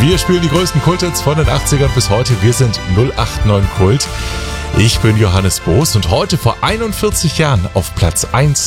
Wir spielen die größten Kulthits von den 80ern bis heute. Wir sind 089 Kult. Ich bin Johannes Boos und heute vor 41 Jahren auf Platz 1